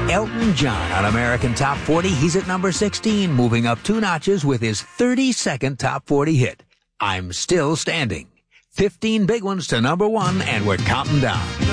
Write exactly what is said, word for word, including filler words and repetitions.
Elton John on American Top forty. He's at number sixteen, moving up two notches with his thirty-second Top forty hit, I'm Still Standing. fifteen big ones to number one, and we're counting down.